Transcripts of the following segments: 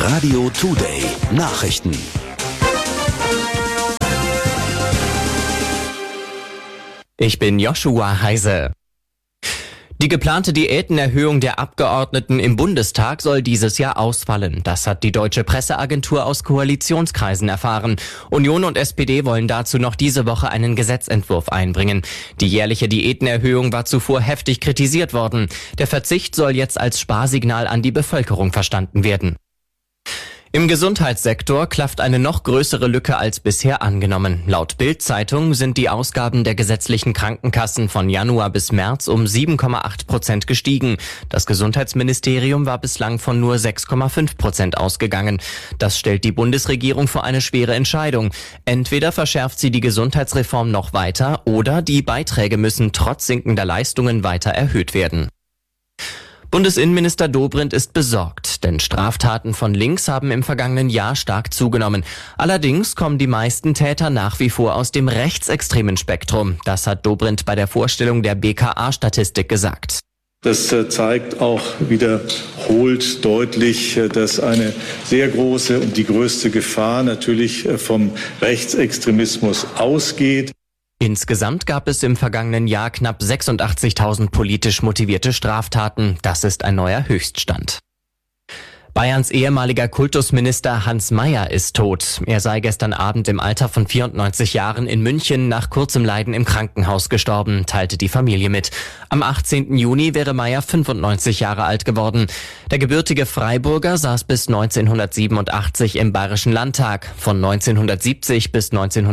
Radio Today Nachrichten. Ich bin Joshua Heise. Die geplante Diätenerhöhung der Abgeordneten im Bundestag soll dieses Jahr ausfallen. Das hat die Deutsche Presseagentur aus Koalitionskreisen erfahren. Union und SPD wollen dazu noch diese Woche einen Gesetzentwurf einbringen. Die jährliche Diätenerhöhung war zuvor heftig kritisiert worden. Der Verzicht soll jetzt als Sparsignal an die Bevölkerung verstanden werden. Im Gesundheitssektor klafft eine noch größere Lücke als bisher angenommen. Laut Bild-Zeitung sind die Ausgaben der gesetzlichen Krankenkassen von Januar bis März um 7,8% gestiegen. Das Gesundheitsministerium war bislang von nur 6,5% ausgegangen. Das stellt die Bundesregierung vor eine schwere Entscheidung. Entweder verschärft sie die Gesundheitsreform noch weiter oder die Beiträge müssen trotz sinkender Leistungen weiter erhöht werden. Bundesinnenminister Dobrindt ist besorgt, denn Straftaten von links haben im vergangenen Jahr stark zugenommen. Allerdings kommen die meisten Täter nach wie vor aus dem rechtsextremen Spektrum. Das hat Dobrindt bei der Vorstellung der BKA-Statistik gesagt. Das zeigt auch wiederholt deutlich, dass eine sehr große und die größte Gefahr natürlich vom Rechtsextremismus ausgeht. Insgesamt gab es im vergangenen Jahr knapp 86.000 politisch motivierte Straftaten. Das ist ein neuer Höchststand. Bayerns ehemaliger Kultusminister Hans Mayer ist tot. Er sei gestern Abend im Alter von 94 Jahren in München nach kurzem Leiden im Krankenhaus gestorben, teilte die Familie mit. Am 18. Juni wäre Mayer 95 Jahre alt geworden. Der gebürtige Freiburger saß bis 1987 im Bayerischen Landtag. Von 1970 bis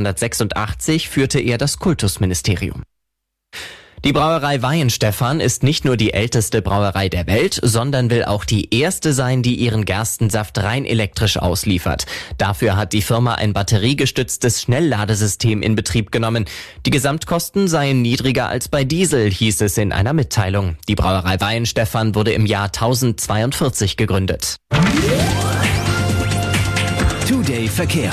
1986 führte er das Kultusministerium. Die Brauerei Weihenstephan ist nicht nur die älteste Brauerei der Welt, sondern will auch die erste sein, die ihren Gerstensaft rein elektrisch ausliefert. Dafür hat die Firma ein batteriegestütztes Schnellladesystem in Betrieb genommen. Die Gesamtkosten seien niedriger als bei Diesel, hieß es in einer Mitteilung. Die Brauerei Weihenstephan wurde im Jahr 1042 gegründet. Today Verkehr.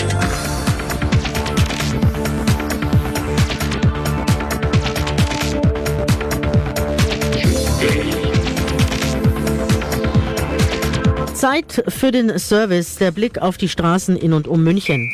Zeit für den Service, der Blick auf die Straßen in und um München.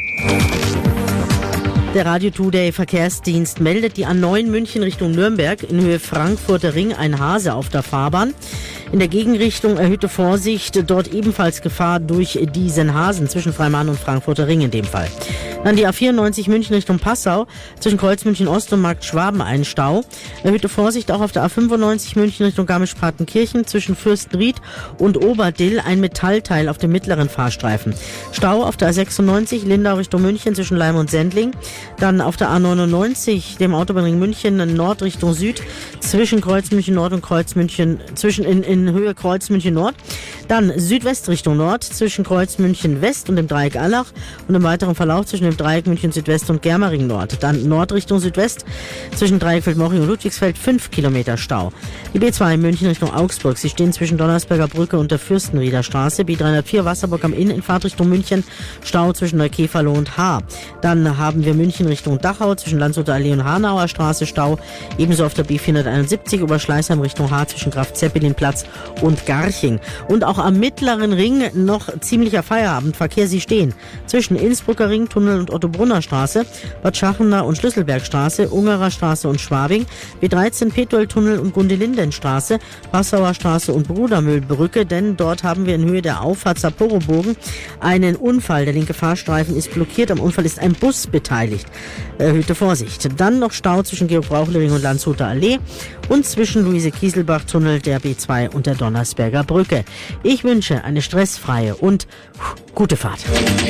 Der Radio Today Verkehrsdienst meldet die A9 München Richtung Nürnberg in Höhe Frankfurter Ring ein Hase auf der Fahrbahn. In der Gegenrichtung erhöhte Vorsicht, dort ebenfalls Gefahr durch diesen Hasen zwischen Freimann und Frankfurter Ring in dem Fall. Dann die A94 München Richtung Passau, zwischen Kreuz München Ost und Markt Schwaben ein Stau. Erhöhte Vorsicht auch auf der A95 München Richtung Garmisch-Partenkirchen, zwischen Fürstenried und Oberdill ein Metallteil auf dem mittleren Fahrstreifen. Stau auf der A96 Lindau Richtung München zwischen Leim und Sendling. Dann auf der A99 dem Autobahnring München Nord Richtung Süd, zwischen Kreuz München Nord und Kreuz München, in Höhe Kreuz München Nord. Dann Südwest Richtung Nord, zwischen Kreuz München West und dem Dreieck Allach und im weiteren Verlauf zwischen dem Dreieck München Südwest und Germering Nord. Dann Nord Richtung Südwest, zwischen Dreieck Feldmoching und Ludwigsfeld 5 Kilometer Stau. Die B2 München Richtung Augsburg, sie stehen zwischen Donnersberger Brücke und der Fürstenrieder Straße. B304 Wasserburg am Inn in Fahrtrichtung München, Stau zwischen Neukäferloh und Haar. Dann haben wir München Richtung Dachau, zwischen Landshuter Allee und Hanauer Straße Stau. Ebenso auf der B471 über Schleißheim Richtung Haar zwischen Graf-Zeppelin-Platz und Garching. Und auch am Mittleren Ring noch ziemlicher Feierabendverkehr. Sie stehen zwischen Innsbrucker Ringtunnel und Ottobrunner Straße, Bad Schachenau und Schlüsselbergstraße, Ungerer Straße und Schwabing, B13 Petueltunnel und Gundelindenstraße, Passauer Straße und Brudermühlbrücke, denn dort haben wir in Höhe der Auffahrt Sapporo-Bogen einen Unfall. Der linke Fahrstreifen ist blockiert, am Unfall ist ein Bus beteiligt. Erhöhte Vorsicht. Dann noch Stau zwischen Georg-Brauchle-Ring und Landshuter Allee und zwischen Luise-Kieselbach-Tunnel, der B2 und der Donnersberger Brücke. Ich wünsche eine stressfreie und gute Fahrt.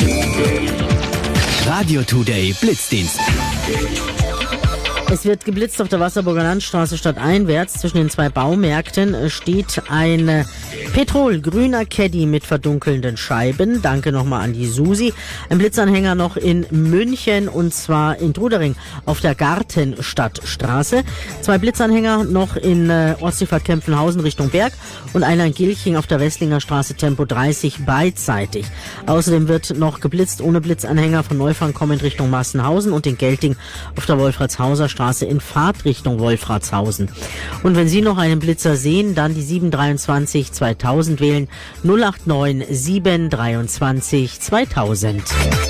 Radio Today Blitzdienst. Es wird geblitzt auf der Wasserburger Landstraße stadteinwärts. Zwischen den zwei Baumärkten steht ein petrolgrüner Caddy mit verdunkelnden Scheiben. Danke nochmal an die Susi. Ein Blitzanhänger noch in München und zwar in Trudering auf der Gartenstadtstraße. Zwei Blitzanhänger noch in Ostseefahrt Kempfenhausen Richtung Berg und einer in Gilching auf der Wesslinger Straße Tempo 30 beidseitig. Außerdem wird noch geblitzt ohne Blitzanhänger von Neufang kommend Richtung Massenhausen und in Gelting auf der Wolfratshauser Straße in Fahrtrichtung Wolfratshausen. Und wenn Sie noch einen Blitzer sehen, dann die 723 2000 wählen, 089 723 2000.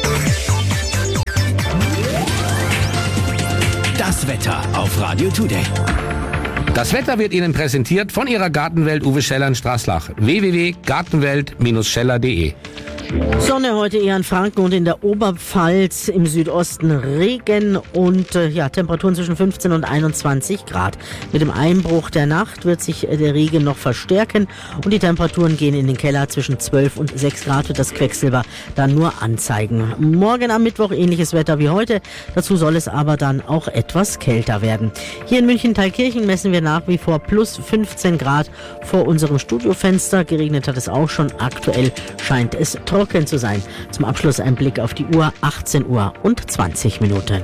Das Wetter auf Radio Today. Das Wetter wird Ihnen präsentiert von Ihrer Gartenwelt Uwe Scheller in Straßlach. www.gartenwelt-scheller.de. Sonne heute eher in Franken und in der Oberpfalz, im Südosten Regen und Temperaturen zwischen 15 und 21 Grad. Mit dem Einbruch der Nacht wird sich der Regen noch verstärken und die Temperaturen gehen in den Keller. Zwischen 12 und 6 Grad wird das Quecksilber dann nur anzeigen. Morgen am Mittwoch ähnliches Wetter wie heute. Dazu soll es aber dann auch etwas kälter werden. Hier in München-Thalkirchen messen wir nach wie vor plus 15 Grad vor unserem Studiofenster. Geregnet hat es auch schon. Aktuell scheint es trocken zu sein. Zum Abschluss ein Blick auf die Uhr, 18 Uhr und 20 Minuten.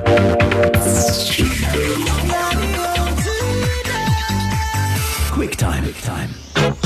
Quicktime.